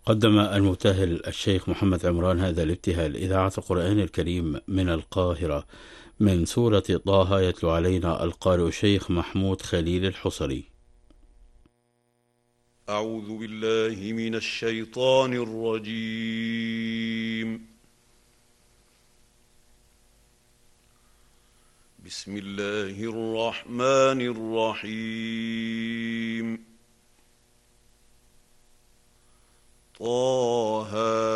قدم المبتهل الشيخ محمد عمران هذا الابتهال. إذاعة القرآن الكريم من القاهرة، من سورة طه، يتلو علينا القارئ الشيخ محمود خليل الحصري. أعوذ بالله من الشيطان الرجيم. بسم الله الرحمن الرحيم. طه